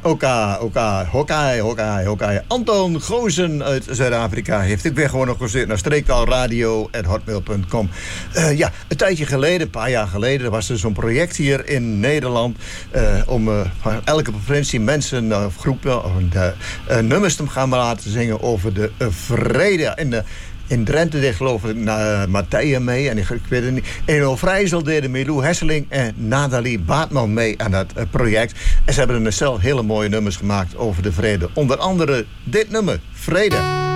Hokkai. Anton Goosen uit Zuid-Afrika heeft ook weer gewoon nog gestuurd naar streektaalradio@hotmail.com. Een tijdje geleden, een paar jaar geleden, was er zo'n project hier in Nederland om van elke provincie mensen of groepen nummers te gaan laten zingen over de vrede. In Drenthe deed geloof ik Matthije mee. En ik weet het niet. In Overijssel deden Milou Hesseling en Nathalie Baatman mee aan dat project. En ze hebben zelf hele mooie nummers gemaakt over de vrede. Onder andere dit nummer, Vrede.